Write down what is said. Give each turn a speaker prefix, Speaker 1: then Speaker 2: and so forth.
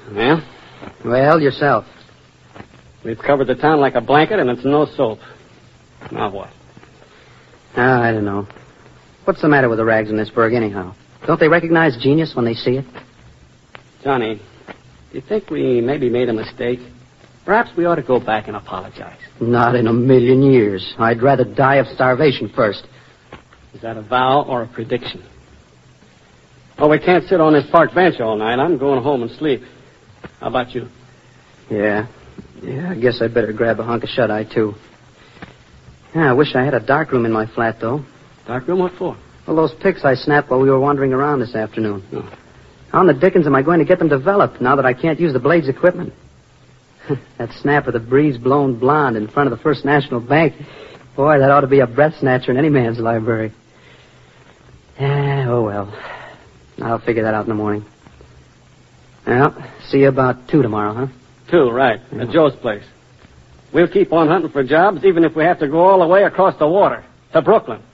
Speaker 1: Yeah?
Speaker 2: Well, yourself.
Speaker 1: We've covered the town like a blanket, and it's no soap. Now what?
Speaker 2: I don't know. What's the matter with the rags in this burg, anyhow? Don't they recognize genius when they see it?
Speaker 1: Johnny, do you think we maybe made a mistake? Perhaps we ought to go back and apologize.
Speaker 2: Not in a million years. I'd rather die of starvation first.
Speaker 1: Is that a vow or a prediction? Well, we can't sit on this park bench all night. I'm going home and sleep. How about you?
Speaker 2: Yeah, I guess I'd better grab a hunk of shut-eye, too. Yeah, I wish I had a darkroom in my flat, though.
Speaker 1: Darkroom? What for?
Speaker 2: Well, those pics I snapped while we were wandering around this afternoon.
Speaker 1: Oh.
Speaker 2: How in the dickens am I going to get them developed now that I can't use the Blades equipment? That snap of the breeze-blown blonde in front of the First National Bank. Boy, that ought to be a breath snatcher in any man's library. Oh, well. I'll figure that out in the morning. Well, see you about 2 tomorrow, huh?
Speaker 1: 2, right. At Joe's place. We'll keep on hunting for jobs, even if we have to go all the way across the water to Brooklyn.